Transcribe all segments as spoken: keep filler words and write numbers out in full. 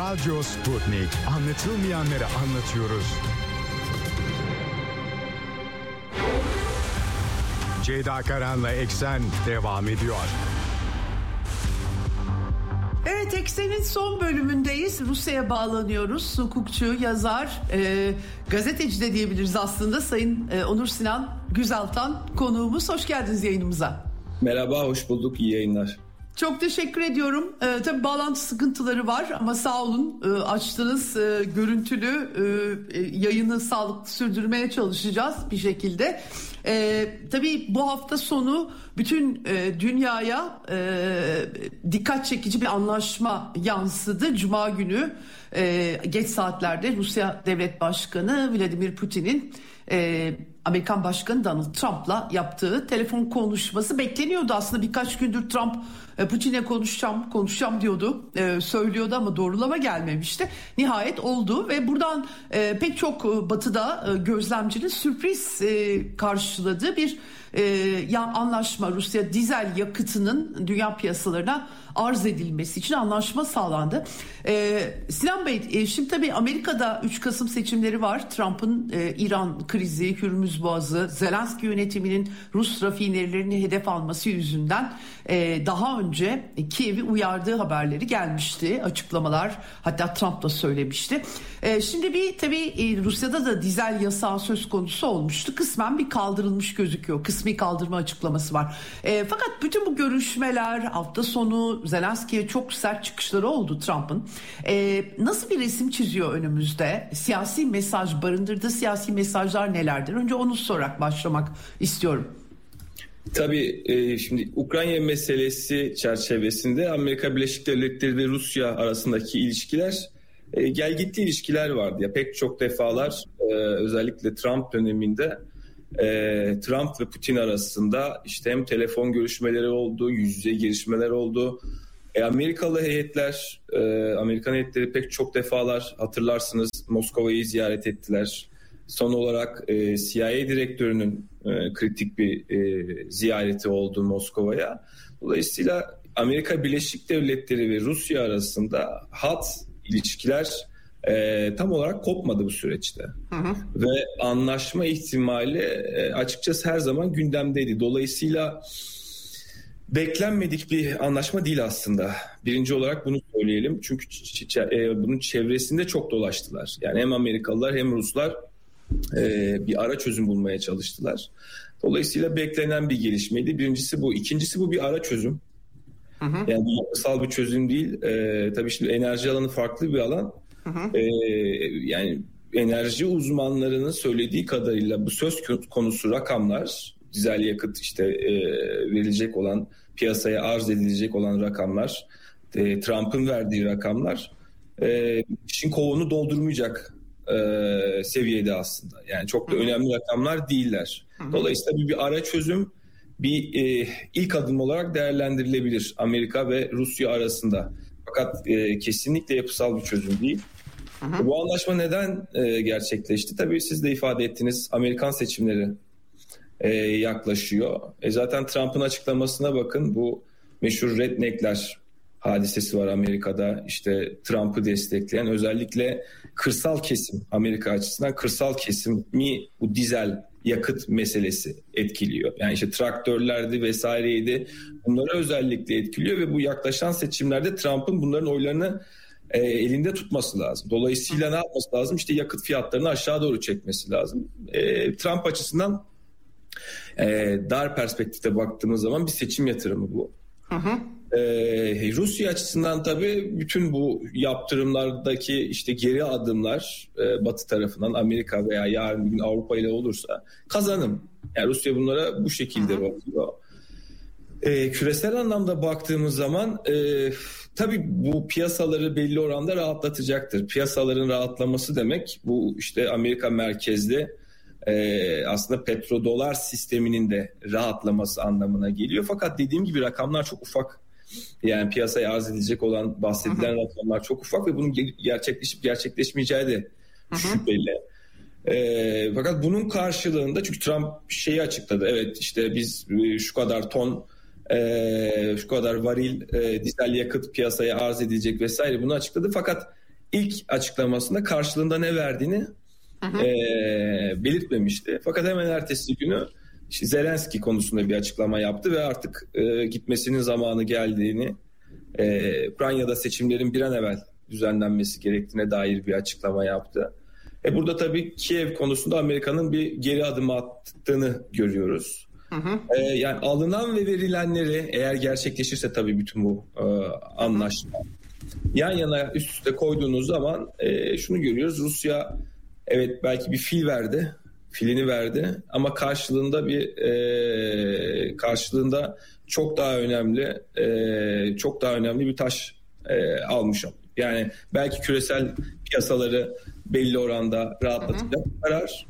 Radyo Sputnik. Anlatılmayanları anlatıyoruz. Ceyda Karan'la Eksen devam ediyor. Evet, Eksen'in son bölümündeyiz. Rusya'ya bağlanıyoruz. Hukukçu, yazar, e, gazeteci de diyebiliriz aslında. Sayın e, Onur Sinan Güzaltan konuğumuz. Hoş geldiniz yayınımıza. Merhaba, hoş bulduk. İyi yayınlar. Çok teşekkür ediyorum. Ee, tabii bağlantı sıkıntıları var ama sağ olun e, açtınız e, görüntülü e, yayını sağlıklı sürdürmeye çalışacağız bir şekilde. E, tabii bu hafta sonu bütün e, dünyaya e, dikkat çekici bir anlaşma yansıdı. Cuma günü e, geç saatlerde Rusya Devlet Başkanı Vladimir Putin'in e, Amerikan Başkanı Donald Trump'la yaptığı telefon konuşması bekleniyordu aslında. Birkaç gündür Trump Putin'e konuşacağım konuşacağım diyordu, e, söylüyordu ama doğrulama gelmemişti. Nihayet oldu ve buradan e, pek çok batıda e, gözlemcinin sürpriz e, karşıladığı bir e, ya anlaşma, Rusya dizel yakıtının dünya piyasalarına arz edilmesi için anlaşma sağlandı. Ee, Sinan Bey, e, şimdi tabii Amerika'da üç Kasım seçimleri var. Trump'ın e, İran krizi, Hürmüz Boğazı, Zelenski yönetiminin Rus rafinerilerini hedef alması yüzünden e, daha önce Kiev'i uyardığı haberleri gelmişti, açıklamalar, hatta Trump da söylemişti. E, şimdi bir tabii e, Rusya'da da dizel yasağı söz konusu olmuştu. Kısmen bir kaldırılmış gözüküyor. Kısmi kaldırma açıklaması var. E, fakat bütün bu görüşmeler, hafta sonu Zelenski'ye çok sert çıkışları oldu Trump'ın. Ee, nasıl bir resim çiziyor önümüzde? Siyasi mesaj, barındırdığı siyasi mesajlar nelerdir? Önce onu sorarak başlamak istiyorum. Tabii e, şimdi Ukrayna meselesi çerçevesinde Amerika Birleşik Devletleri ve Rusya arasındaki ilişkiler e, gelgitli ilişkiler vardı. Ya pek çok defalar e, özellikle Trump döneminde e, Trump ve Putin arasında işte hem telefon görüşmeleri oldu, yüz yüze görüşmeler oldu. E, Amerikalı heyetler, e, Amerikan heyetleri pek çok defalar hatırlarsınız Moskova'yı ziyaret ettiler. Son olarak e, C I A direktörünün e, kritik bir e, ziyareti oldu Moskova'ya. Dolayısıyla Amerika Birleşik Devletleri ve Rusya arasında hat ilişkiler e, tam olarak kopmadı bu süreçte. Hı hı. Ve anlaşma ihtimali e, açıkçası her zaman gündemdeydi. Dolayısıyla beklenmedik bir anlaşma değil aslında. Birinci olarak bunu söyleyelim. Çünkü bunun çevresinde çok dolaştılar. Yani hem Amerikalılar hem Ruslar bir ara çözüm bulmaya çalıştılar. Dolayısıyla beklenen bir gelişmeydi. Birincisi bu. İkincisi bu bir ara çözüm. Hı hı. Yani yapısal bir çözüm değil. Ee, tabii şimdi enerji alanı farklı bir alan. Hı hı. Ee, yani enerji uzmanlarının söylediği kadarıyla bu söz konusu rakamlar, dizel yakıt işte e, verilecek olan, piyasaya arz edilecek olan rakamlar, e, Trump'ın verdiği rakamlar e, işin kovunu doldurmayacak e, seviyede aslında. Yani çok da önemli rakamlar değiller. Dolayısıyla bir, bir ara çözüm, bir e, ilk adım olarak değerlendirilebilir Amerika ve Rusya arasında. Fakat e, kesinlikle yapısal bir çözüm değil. Hı hı. Bu anlaşma neden e, gerçekleşti? Tabii siz de ifade ettiniz, Amerikan seçimleri e, yaklaşıyor. E, zaten Trump'ın açıklamasına bakın, bu meşhur redneckler hadisesi var Amerika'da. İşte Trump'ı destekleyen özellikle kırsal kesim, Amerika açısından kırsal kesimi bu dizel yakıt meselesi etkiliyor. Yani işte traktörlerdi vesaireydi, bunları özellikle etkiliyor ve bu yaklaşan seçimlerde Trump'ın bunların oylarını e, elinde tutması lazım. Dolayısıyla ne yapması lazım? İşte yakıt fiyatlarını aşağı doğru çekmesi lazım. E, Trump açısından e, dar perspektifte baktığımız zaman bir seçim yatırımı bu. Hı hı. Ee, Rusya açısından tabii bütün bu yaptırımlardaki işte geri adımlar e, Batı tarafından, Amerika veya yarın bir gün Avrupa ile olursa kazanım. Yani Rusya bunlara bu şekilde bakıyor. Ee, küresel anlamda baktığımız zaman e, tabii bu piyasaları belli oranda rahatlatacaktır. Piyasaların rahatlaması demek bu işte Amerika merkezli Ee, aslında petrodolar sisteminin de rahatlaması anlamına geliyor. Fakat dediğim gibi rakamlar çok ufak. Yani piyasaya arz edilecek olan bahsedilen rakamlar çok ufak ve bunun gerçekleşip gerçekleşmeyeceği de şüpheli. Ee, fakat bunun karşılığında, çünkü Trump şeyi açıkladı. Evet işte biz şu kadar ton, e, şu kadar varil e, dizel yakıt piyasaya arz edilecek vesaire, bunu açıkladı. Fakat ilk açıklamasında karşılığında ne verdiğini e, belirtmemişti. Fakat hemen ertesi günü işte Zelenski konusunda bir açıklama yaptı ve artık e, gitmesinin zamanı geldiğini, e, Ukrayna'da seçimlerin bir an evvel düzenlenmesi gerektiğine dair bir açıklama yaptı. E burada tabii Kiev konusunda Amerika'nın bir geri adım attığını görüyoruz. Hı hı. E, yani alınan ve verilenleri eğer gerçekleşirse tabii bütün bu e, anlaşma yan yana üst üste koyduğunuz zaman e, şunu görüyoruz. Rusya evet belki bir fil verdi, filini verdi ama karşılığında bir e, karşılığında çok daha önemli e, çok daha önemli bir taş e, almış oldu. Yani belki küresel piyasaları belli oranda rahatlatacak bir karar.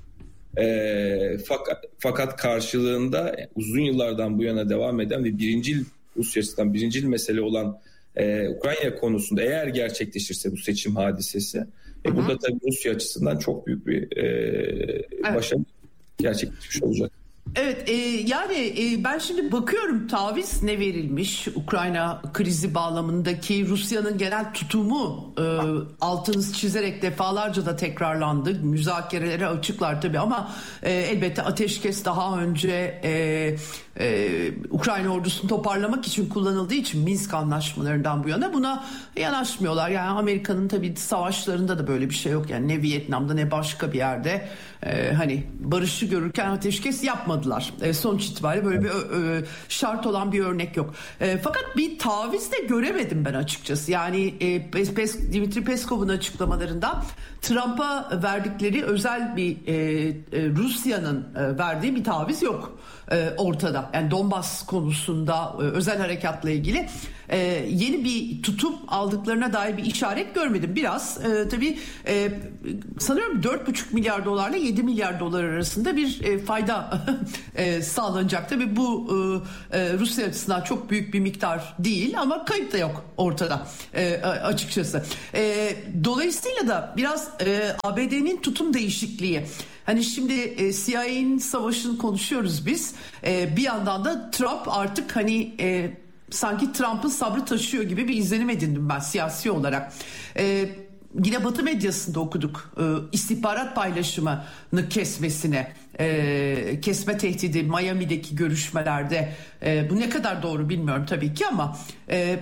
E, fakat, fakat karşılığında uzun yıllardan bu yana devam eden ve birincil Rusya'sından birincil mesele olan e, Ukrayna konusunda eğer gerçekleşirse bu seçim hadisesi, e, burada tabii Rusya açısından çok büyük bir e, evet. başarı gerçekleşmiş olacak. Evet e, yani e, ben şimdi bakıyorum taviz ne verilmiş Ukrayna krizi bağlamındaki Rusya'nın genel tutumu e, altınız çizerek defalarca da tekrarlandı. Müzakerelere açıklar tabii ama e, elbette ateşkes daha önce e, e, Ukrayna ordusunu toparlamak için kullanıldığı için Minsk anlaşmalarından bu yana buna yanaşmıyorlar. Yani Amerika'nın tabii savaşlarında da böyle bir şey yok. Yani ne Vietnam'da ne başka bir yerde e, hani barışı görürken ateşkes yapmadılar. E, sonuç itibariyle böyle bir e, şart olan bir örnek yok. E, fakat bir taviz de göremedim ben açıkçası. Yani e, Pes, Dimitri Peskov'un açıklamalarında Trump'a verdikleri özel bir e, e, Rusya'nın e, verdiği bir taviz yok e, ortada. Yani Donbas konusunda e, özel harekatla ilgili e, yeni bir tutum aldıklarına dair bir işaret görmedim. Biraz e, tabii e, sanıyorum dört buçuk milyar dolarla yedi milyar dolar arasında bir e, fayda e, sağlanacak. Tabii bu e, e, Rusya açısından çok büyük bir miktar değil ama kayıp da yok ortada e, açıkçası. E, dolayısıyla da biraz e, A B D'nin tutum değişikliği. Hani şimdi e, C I A'nin savaşını konuşuyoruz biz. E, bir yandan da Trump artık hani e, sanki Trump'ın sabrı taşıyor gibi bir izlenim edindim ben siyasi olarak. E, yine Batı medyasında okuduk e, istihbarat paylaşımını kesmesine, e, kesme tehdidi Miami'deki görüşmelerde. E, bu ne kadar doğru bilmiyorum tabii ki ama E,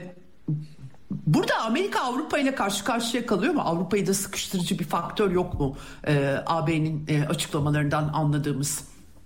burada Amerika Avrupa ile karşı karşıya kalıyor mu? Avrupa'yı da sıkıştırıcı bir faktör yok mu? Ee, A B'nin e, açıklamalarından anladığımız.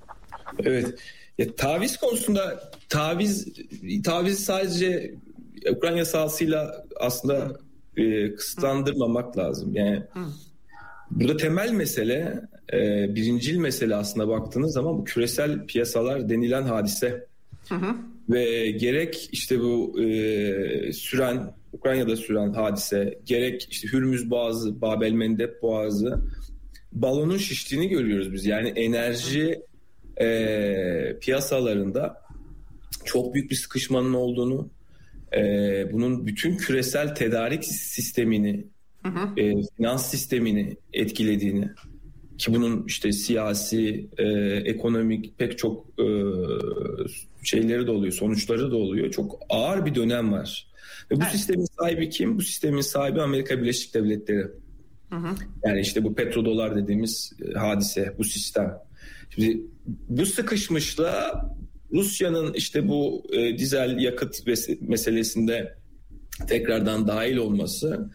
Evet. Ya, taviz konusunda taviz taviz sadece Ukrayna sahasıyla aslında e, kısıtlandırmamak lazım. Yani Hı. burada temel mesele, e, birincil mesele aslında baktığınız zaman bu küresel piyasalar denilen hadise. Hı hı. Ve gerek işte bu e, süren Ukrayna'da süren hadise, gerek işte Hürmüz Boğazı, Bab el-Mendeb Boğazı balonun şiştiğini görüyoruz biz. Yani enerji e, piyasalarında çok büyük bir sıkışmanın olduğunu, e, bunun bütün küresel tedarik sistemini, hı hı. E, finans sistemini etkilediğini, ki bunun işte siyasi, e, ekonomik pek çok e, şeyleri de oluyor, sonuçları da oluyor. Çok ağır bir dönem var. Ve bu evet. sistemin sahibi kim? Bu sistemin sahibi Amerika Birleşik Devletleri. Hı hı. Yani işte bu petrodolar dediğimiz e, hadise, bu sistem. Şimdi bu sıkışmışla Rusya'nın işte bu e, dizel yakıt meselesinde tekrardan dahil olması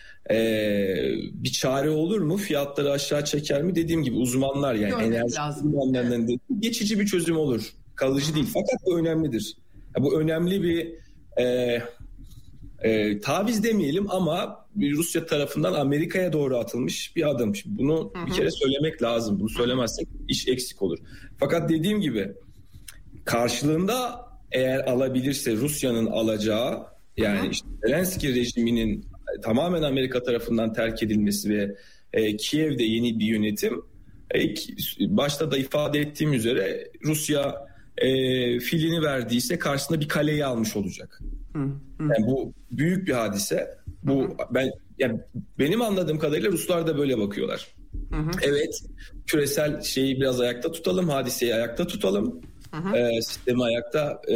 Ee, bir çare olur mu? Fiyatları aşağı çeker mi? Dediğim gibi uzmanlar yani Görmek enerji uzmanlarının evet. geçici bir çözüm olur. Kalıcı Hı-hı. değil. Fakat bu önemlidir. Ya bu önemli bir e, e, taviz demeyelim ama Rusya tarafından Amerika'ya doğru atılmış bir adım. Şimdi bunu Hı-hı. bir kere söylemek lazım. Bunu söylemezsek iş eksik olur. Fakat dediğim gibi karşılığında eğer alabilirse Rusya'nın alacağı yani işte Zelenski rejiminin tamamen Amerika tarafından terk edilmesi ve e, Kiev'de yeni bir yönetim, e, başta da ifade ettiğim üzere Rusya e, filini verdiyse karşısında bir kaleyi almış olacak. Hı, hı. Yani bu büyük bir hadise. Bu hı hı. ben yani benim anladığım kadarıyla Ruslar da böyle bakıyorlar. Hı hı. Evet, küresel şeyi biraz ayakta tutalım, hadiseyi ayakta tutalım. Hı hı. E, sistemi ayakta e,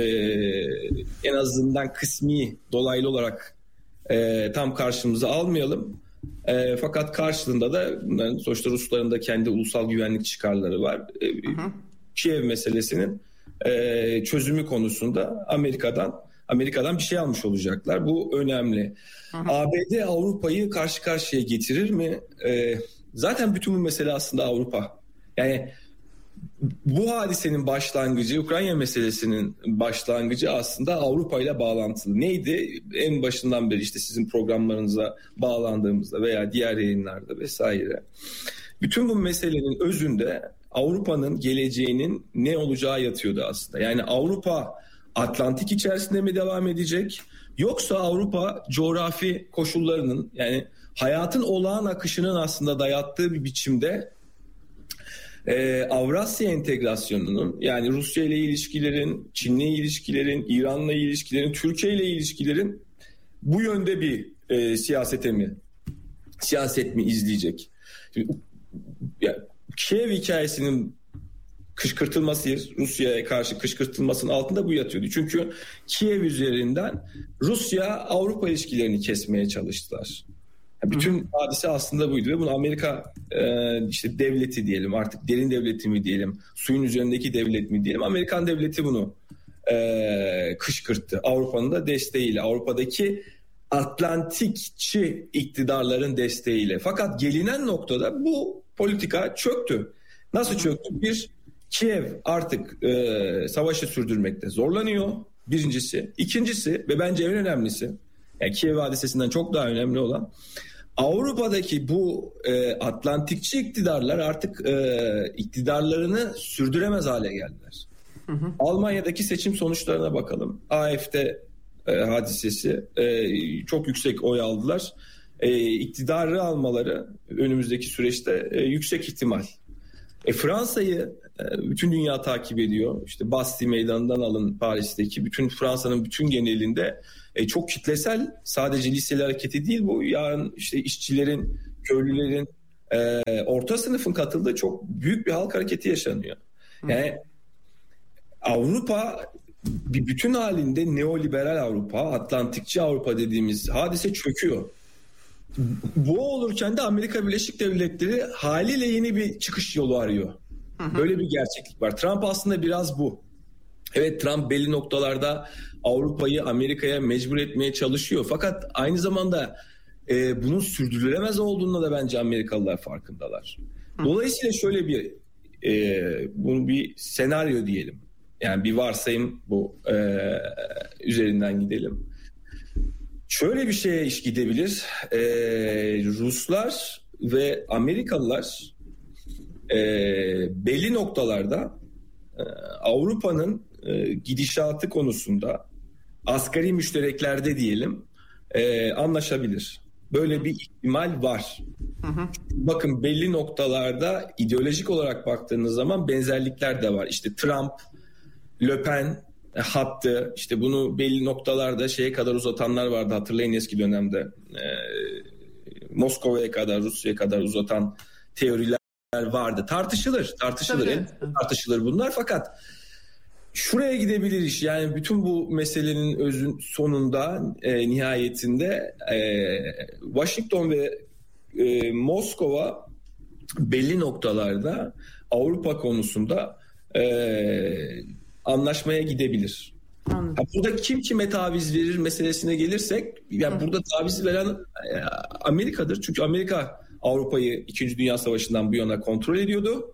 en azından kısmi, dolaylı olarak E, tam karşımıza almayalım E, fakat karşılığında da bunların sonuçta Rusların da kendi ulusal güvenlik çıkarları var. E, Kiev meselesinin e, çözümü konusunda Amerika'dan Amerika'dan bir şey almış olacaklar. Bu önemli. Hı hı. A B D Avrupa'yı karşı karşıya getirir mi? E, zaten bütün bu mesele aslında Avrupa. Yani bu hadisenin başlangıcı, Ukrayna meselesinin başlangıcı aslında Avrupa ile bağlantılı. Neydi? En başından beri işte sizin programlarınıza bağlandığımızda veya diğer yayınlarda vesaire. Bütün bu meselenin özünde Avrupa'nın geleceğinin ne olacağı yatıyordu aslında. Yani Avrupa Atlantik içerisinde mi devam edecek? Yoksa Avrupa coğrafi koşullarının, yani hayatın olağan akışının aslında dayattığı bir biçimde Ee, Avrasya entegrasyonunun, yani Rusya ile ilişkilerin, Çin'le ilişkilerin, İran'la ilişkilerin, Türkiye ile ilişkilerin bu yönde bir e, siyasete mi, siyaset mi izleyecek? Şimdi, ya, Kiev hikayesinin kışkırtılması, Rusya'ya karşı kışkırtılmasının altında bu yatıyordu. Çünkü Kiev üzerinden Rusya Avrupa ilişkilerini kesmeye çalıştılar. Bütün Hı. hadise aslında buydu ve bunu Amerika e, işte devleti diyelim, artık derin devleti mi diyelim, suyun üzerindeki devlet mi diyelim, Amerikan devleti bunu e, kışkırttı. Avrupa'nın da desteğiyle, Avrupa'daki Atlantikçi iktidarların desteğiyle. Fakat gelinen noktada bu politika çöktü. Nasıl Hı. çöktü? Bir, Kiev artık e, savaşı sürdürmekte zorlanıyor. Birincisi. İkincisi ve bence en önemlisi, yani Kiev hadisesinden çok daha önemli olan, Avrupa'daki bu e, Atlantikçi iktidarlar artık e, iktidarlarını sürdüremez hale geldiler. Hı hı. Almanya'daki seçim sonuçlarına bakalım. A F D e, hadisesi e, çok yüksek oy aldılar. E, iktidarı almaları önümüzdeki süreçte e, yüksek ihtimal. E, Fransa'yı e, bütün dünya takip ediyor. İşte Bastille Meydanı'ndan alın Paris'teki bütün Fransa'nın bütün genelinde e, çok kitlesel, sadece liseli hareketi değil bu. Yarın işte işçilerin, köylülerin, e, orta sınıfın katıldığı çok büyük bir halk hareketi yaşanıyor. Yani Avrupa bir bütün halinde neoliberal Avrupa, Atlantikçi Avrupa dediğimiz hadise çöküyor. Bu olurken de Amerika Birleşik Devletleri haliyle yeni bir çıkış yolu arıyor. Böyle bir gerçeklik var. Trump aslında biraz bu. Evet, Trump belli noktalarda Avrupa'yı Amerika'ya mecbur etmeye çalışıyor. Fakat aynı zamanda e, bunun sürdürülemez olduğunda da bence Amerikalılar farkındalar. Dolayısıyla şöyle bir e, bunu bir senaryo diyelim. Yani bir varsayım bu, e, üzerinden gidelim. Şöyle bir şeye iş gidebilir. E, Ruslar ve Amerikalılar e, belli noktalarda e, Avrupa'nın e, gidişatı konusunda asgari müştereklerde diyelim e, anlaşabilir. Böyle bir ihtimal var. Hı hı. Bakın, belli noktalarda ideolojik olarak baktığınız zaman benzerlikler de var. İşte Trump, Le Pen hattı, işte bunu belli noktalarda şeye kadar uzatanlar vardı, hatırlayın eski dönemde. E, Moskova'ya kadar, Rusya'ya kadar uzatan teoriler vardı. Tartışılır, tartışılır, evet. tartışılır bunlar. Fakat şuraya gidebilir iş. Yani bütün bu meselenin özün sonunda, e, nihayetinde e, Washington ve e, Moskova belli noktalarda Avrupa konusunda e, anlaşmaya gidebilir. Ha, burada kim kime taviz verir meselesine gelirsek, yani Hı. burada taviz veren e, Amerika'dır. Çünkü Amerika Avrupa'yı İkinci Dünya Savaşı'ndan bu yana kontrol ediyordu.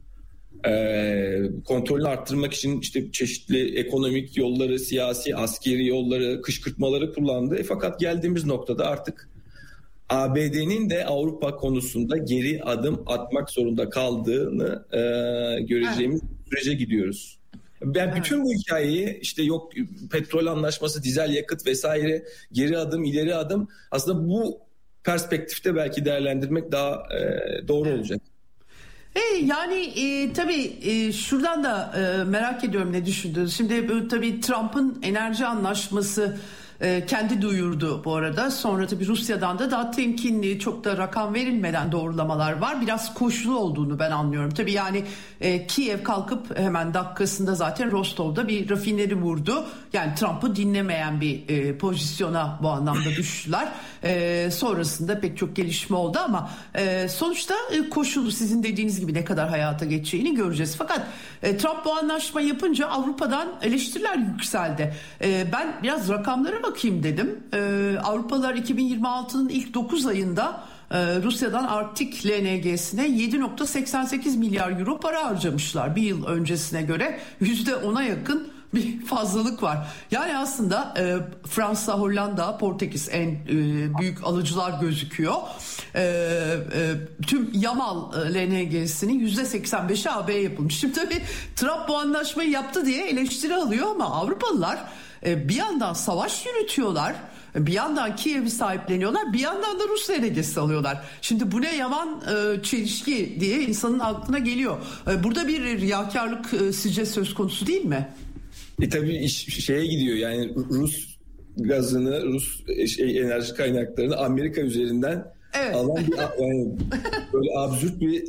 Ee, kontrolünü arttırmak için işte çeşitli ekonomik yolları, siyasi, askeri yolları, kışkırtmaları kullandı. E, fakat geldiğimiz noktada artık A B D'nin de Avrupa konusunda geri adım atmak zorunda kaldığını e, göreceğimiz evet. sürece gidiyoruz. Ben evet. bütün bu hikayeyi, işte yok petrol anlaşması, dizel yakıt vesaire, geri adım, ileri adım, aslında bu perspektifte belki değerlendirmek daha e, doğru evet. olacak. E, yani e, tabii e, şuradan da e, merak ediyorum ne düşündünüz. Şimdi e, tabii Trump'ın enerji anlaşması e, kendi duyurdu bu arada. Sonra tabii Rusya'dan da daha temkinli, çok da rakam verilmeden doğrulamalar var. Biraz koşulu olduğunu ben anlıyorum. Tabii yani e, Kiev kalkıp hemen dakikasında zaten Rostov'da bir rafineri vurdu. Yani Trump'ı dinlemeyen bir e, pozisyona bu anlamda düştüler. E, sonrasında pek çok gelişme oldu ama e, sonuçta e, koşulu, sizin dediğiniz gibi ne kadar hayata geçeceğini göreceğiz. Fakat e, Trump bu anlaşma yapınca Avrupa'dan eleştiriler yükseldi. E, ben biraz rakamlara bakayım dedim. E, Avrupalılar iki bin yirmi altının ilk dokuz ayında e, Rusya'dan Arktik L N G'sine yedi virgül seksen sekiz milyar euro para harcamışlar. Bir yıl öncesine göre yüzde ona yakın bir fazlalık var. Yani aslında e, Fransa, Hollanda, Portekiz en e, büyük alıcılar gözüküyor. E, e, tüm Yamal L N G'sinin yüzde seksen beşi A B'ye yapılmış. Şimdi tabii Trump bu anlaşmayı yaptı diye eleştiri alıyor ama Avrupalılar e, bir yandan savaş yürütüyorlar. Bir yandan Kiev'i sahipleniyorlar, bir yandan da Rus L N G'si alıyorlar. Şimdi bu ne yaman e, çelişki diye insanın aklına geliyor. E, burada bir riyakarlık e, sizce söz konusu değil mi? E tabii iş şeye gidiyor, yani Rus gazını, Rus şey, enerji kaynaklarını Amerika üzerinden evet. alan bir yani böyle absürt bir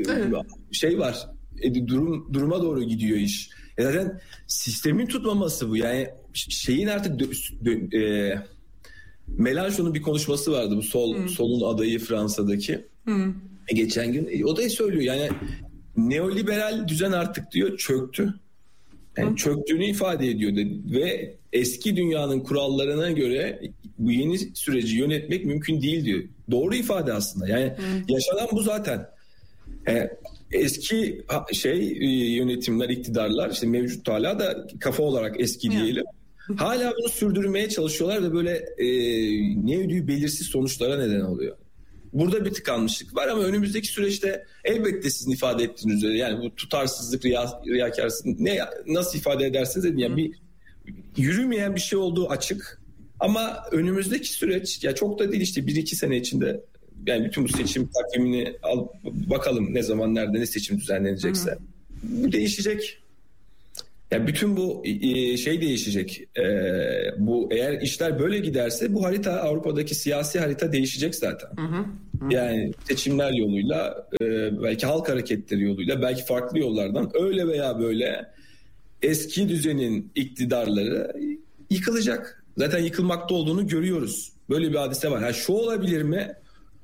şey var. E, durum duruma doğru gidiyor iş. E zaten sistemin tutmaması bu. Yani şeyin artık dö, dö, e, Mélenchon'un bir konuşması vardı, bu sol hmm. solun adayı Fransa'daki. Hmm. E, geçen gün e, o da söylüyor. Yani neoliberal düzen artık diyor çöktü. Yani çöktüğünü ifade ediyor ve eski dünyanın kurallarına göre bu yeni süreci yönetmek mümkün değil diyor. Doğru ifade aslında. Yani Hı. yaşanan bu zaten. Yani eski şey yönetimler, iktidarlar, işte mevcut hala da kafa olarak eski diyelim. Hı. Hala bunu sürdürmeye çalışıyorlar ve böyle e, ne ödüğü belirsiz sonuçlara neden oluyor. Burada bir tıkanmışlık var ama önümüzdeki süreçte elbette sizin ifade ettiğiniz üzere, yani bu tutarsızlık, riya, riyakarsızlık ne nasıl ifade edersiniz dedim, yani bir yürümeyen bir şey olduğu açık ama önümüzdeki süreç ya çok da değil, işte bir iki sene içinde yani bütün bu seçim takvimini al bakalım, ne zaman nerede ne seçim düzenlenecekse Hı. bu değişecek. Yani bütün bu şey değişecek. Ee, bu eğer işler böyle giderse bu harita, Avrupa'daki siyasi harita değişecek zaten. Hı hı. Hı. Yani seçimler yoluyla, e, belki halk hareketleri yoluyla, belki farklı yollardan öyle veya böyle eski düzenin iktidarları yıkılacak. Zaten yıkılmakta olduğunu görüyoruz. Böyle bir hadise var. Ha, şu olabilir mi?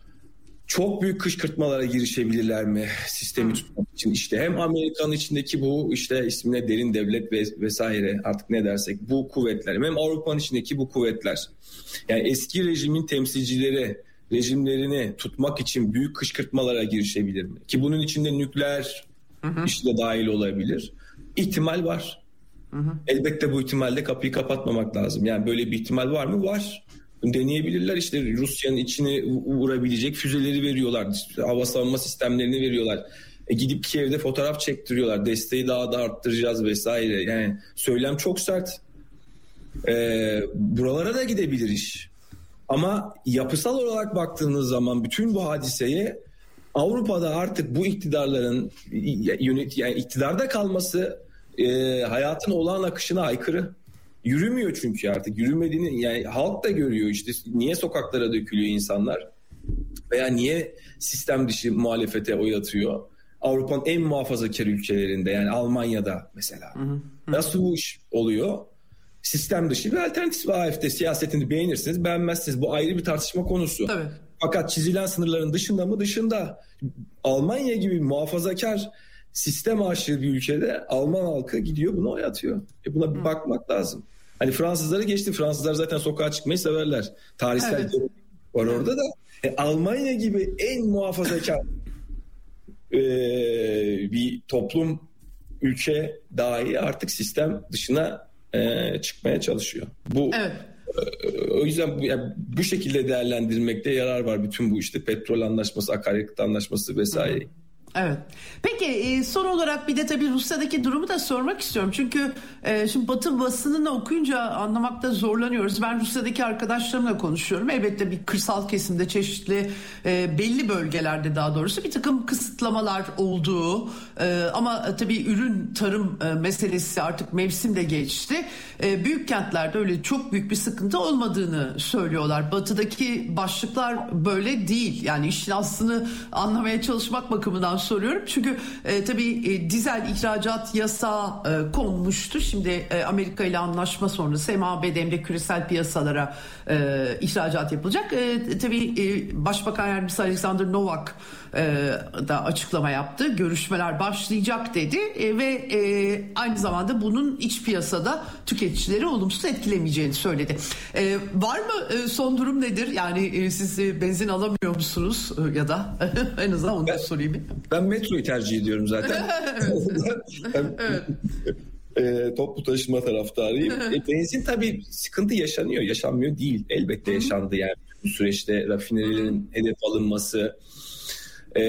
Çok büyük kışkırtmalara girişebilirler mi sistemi tutmak için? İşte hem Amerika'nın içindeki bu işte ismine derin devlet vesaire artık ne dersek bu kuvvetler, hem Avrupa'nın içindeki bu kuvvetler. Yani eski rejimin temsilcileri rejimlerini tutmak için büyük kışkırtmalara girişebilir mi? Ki bunun içinde nükleer işi de dahil olabilir. İhtimal var. Hı hı. Elbette bu ihtimalde kapıyı kapatmamak lazım. Yani böyle bir ihtimal var mı? Var. Deneyebilirler. İşte Rusya'nın içine vurabilecek füzeleri veriyorlar. Hava savunma sistemlerini veriyorlar. E gidip Kiev'de fotoğraf çektiriyorlar. Desteği daha da arttıracağız vesaire. Yani söylem çok sert. E, buralara da gidebilir iş. Ama yapısal olarak baktığınız zaman bütün bu hadiseye Avrupa'da artık bu iktidarların yönet yani iktidarda kalması e, hayatın olağan akışına aykırı. Yürümüyor çünkü artık. Yürümediğini yani halk da görüyor, işte niye sokaklara dökülüyor insanlar veya niye sistem dışı muhalefete oy atıyor. Avrupa'nın en muhafazakar ülkelerinde, yani Almanya'da mesela. Hı hı. Nasıl bu iş oluyor? Sistem dışı bir alternatif. A F D siyasetini beğenirsiniz, beğenmezsiniz. Bu ayrı bir tartışma konusu. Tabii. Fakat çizilen sınırların dışında mı? Dışında. Almanya gibi muhafazakar, sistem aşığı bir ülkede Alman halkı gidiyor buna oy atıyor. E buna bir bakmak lazım. Hani Fransızları geçti. Fransızlar zaten sokağa çıkmayı severler. Tarihsel evet. var orada da. E, Almanya gibi en muhafazakar e, bir toplum, ülke dahi artık sistem dışına e, çıkmaya çalışıyor. Bu evet. e, o yüzden bu, yani bu şekilde değerlendirmekte yarar var bütün bu işte petrol anlaşması, akaryakıt anlaşması vesaire. Hı. Evet. Peki son olarak bir de tabii Rusya'daki durumu da sormak istiyorum. Çünkü şimdi Batı basınını okuyunca anlamakta zorlanıyoruz. Ben Rusya'daki arkadaşlarımla konuşuyorum. Elbette bir kırsal kesimde çeşitli belli bölgelerde daha doğrusu bir takım kısıtlamalar olduğu ama tabii ürün tarım meselesi artık mevsim de geçti. Büyük kentlerde öyle çok büyük bir sıkıntı olmadığını söylüyorlar. Batı'daki başlıklar böyle değil. Yani işin aslını anlamaya çalışmak bakımından soruyorum. Çünkü e, tabii e, dizel ihracat yasağı e, konmuştu. Şimdi e, Amerika ile anlaşma sonrası hem A B D hem de küresel piyasalara e, ihracat yapılacak. E, tabii e, Başbakan Yardımcısı Alexander Novak e, da açıklama yaptı. Görüşmeler başlayacak dedi e, ve e, aynı zamanda bunun iç piyasada tüketicileri olumsuz etkilemeyeceğini söyledi. E, var mı e, son durum nedir? Yani e, siz e, benzin alamıyor musunuz e, ya da en azından onu da sorayım. Ben metroyu tercih ediyorum zaten. ben, evet. e, toplu taşıma taraftarıyım. E, benzin tabii sıkıntı yaşanıyor, yaşanmıyor değil. Elbette yaşandı yani bu süreçte rafinerilerin hedef alınması e,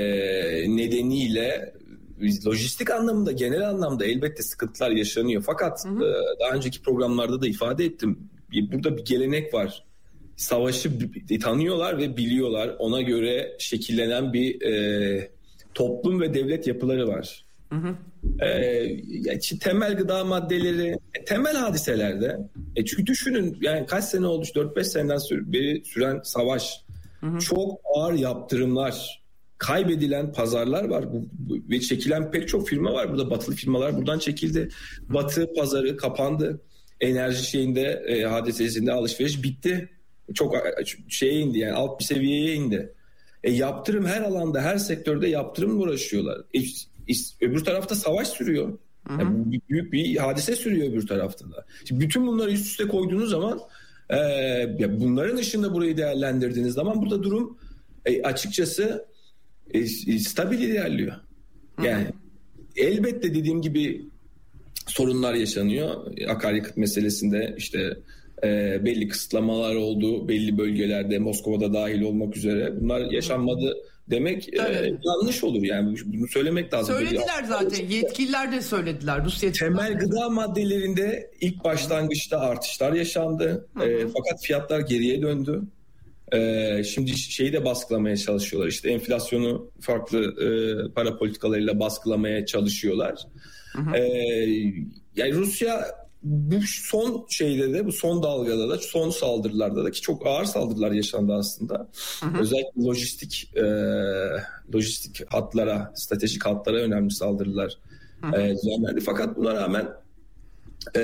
nedeniyle lojistik anlamında, genel anlamda elbette sıkıntılar yaşanıyor. Fakat e, daha önceki programlarda da ifade ettim. Burada bir gelenek var. Savaşı tanıyorlar ve biliyorlar. Ona göre şekillenen bir e, toplum ve devlet yapıları var. Hı hı. E, temel gıda maddeleri, temel hadiselerde. E, çünkü düşünün yani kaç sene olmuş, dört beş seneden beri süren savaş. Hı hı. Çok ağır yaptırımlar, kaybedilen pazarlar var bu, bu, ve çekilen pek çok firma var. Burada batılı firmalar buradan çekildi. Batı pazarı kapandı. Enerji şeyinde, e, hadisesinde alışveriş bitti. Çok şeye indi yani alt bir seviyeye indi. E, yaptırım her alanda, her sektörde yaptırımla uğraşıyorlar. E, öbür tarafta savaş sürüyor. Yani büyük bir hadise sürüyor öbür tarafta da. Şimdi bütün bunları üst üste koyduğunuz zaman e, ya bunların ışığında burayı değerlendirdiğiniz zaman burada durum e, açıkçası e, stabil ilerliyor. Yani elbette dediğim gibi sorunlar yaşanıyor. Akaryakıt meselesinde işte e, belli kısıtlamalar oldu. Belli bölgelerde, Moskova'da dahil olmak üzere. Bunlar yaşanmadı demek e, yanlış olur. Yani bunu söylemek lazım. Söylediler zaten. Yetkililer de söylediler. Rus yetkililer. Temel gıda maddelerinde ilk başlangıçta artışlar yaşandı. E, fakat fiyatlar geriye döndü. E, şimdi şeyi de baskılamaya çalışıyorlar. İşte enflasyonu farklı e, para politikalarıyla baskılamaya çalışıyorlar. Hı hı. E, yani Rusya bu son şeyde de, bu son dalgada da, son saldırılarda da ki çok ağır saldırılar yaşandı aslında. Hı hı. Özellikle lojistik e, lojistik hatlara, stratejik hatlara önemli saldırılar e, düzenlendi. Fakat buna rağmen e,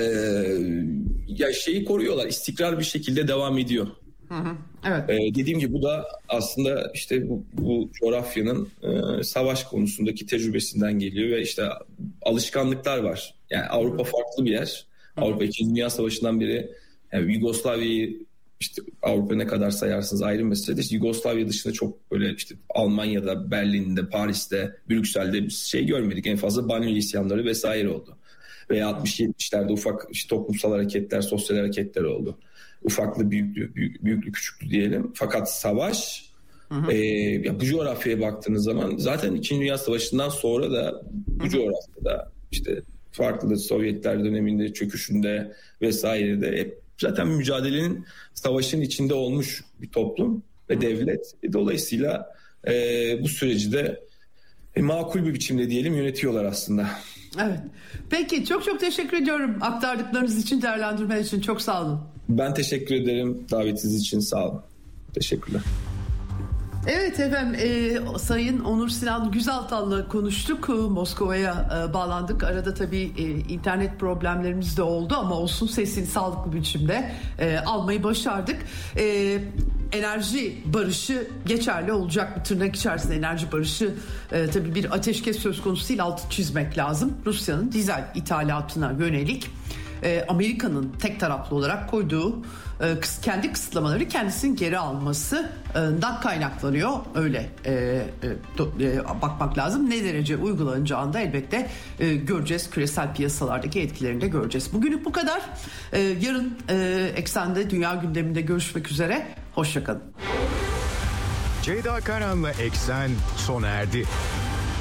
ya şeyi koruyorlar, istikrar bir şekilde devam ediyor. Hı hı. Evet. Ee, dediğim gibi bu da aslında işte bu, bu coğrafyanın e, savaş konusundaki tecrübesinden geliyor ve işte alışkanlıklar var. Yani Avrupa farklı bir yer. Hı hı. Avrupa İkinci Dünya Savaşı'ndan beri yani Yugoslavya'yı işte Avrupa ne kadar sayarsınız ayrı mesele. İşte Yugoslavya dışında çok böyle işte Almanya'da, Berlin'de, Paris'te, Brüksel'de bir şey görmedik. En fazla Banliyö isyanları vesaire oldu. Veya altmış yetmişlerde ufak işte toplumsal hareketler, sosyal hareketler oldu. Ufaklı, büyüklü, büyük, büyüklü, küçüklü diyelim. Fakat savaş, hı hı. E, ya bu coğrafyaya baktığınız zaman zaten İkinci Dünya Savaşı'ndan sonra da bu hı hı. coğrafyada işte farklı Sovyetler döneminde, çöküşünde vesairede hep zaten mücadelenin, savaşın içinde olmuş bir toplum ve hı hı. devlet. E, dolayısıyla e, bu süreci de e, makul bir biçimde diyelim yönetiyorlar aslında. Evet. Peki çok çok teşekkür ediyorum aktardıklarınız için, değerlendirme için. Çok sağ olun. Ben teşekkür ederim davetiniz için, sağ olun. Teşekkürler. Evet efendim, e, Sayın Onur Sinan Güzaltan'la konuştuk. Moskova'ya e, bağlandık. Arada tabii e, internet problemlerimiz de oldu ama olsun, sesini sağlıklı biçimde e, almayı başardık. E, enerji barışı geçerli olacak mı? Tırnak içerisinde enerji barışı e, tabii bir ateşkes söz konusu değil, altı çizmek lazım. Rusya'nın dizel ithalatına yönelik e, Amerika'nın tek taraflı olarak koyduğu kendi kısıtlamaları kendisinin geri almasından kaynaklanıyor. Öyle e, e, bakmak lazım. Ne derece uygulanacağını da elbette e, göreceğiz. Küresel piyasalardaki etkilerini de göreceğiz. Bugünlük bu kadar. E, yarın e, Eksen'de Dünya Gündeminde görüşmek üzere. Hoşça kalın. Ceyda Karan'la Eksen sona erdi.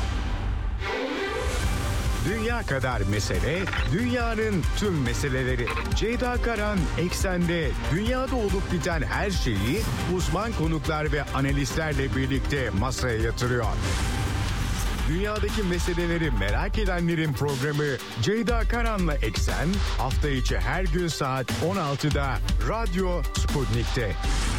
Dünya kadar mesele, dünyanın tüm meseleleri. Ceyda Karan Eksen'de dünyada olup biten her şeyi uzman konuklar ve analistlerle birlikte masaya yatırıyor. Dünyadaki meseleleri merak edenlerin programı Ceyda Karan'la Eksen hafta içi her gün saat on altıda Radyo Sputnik'te.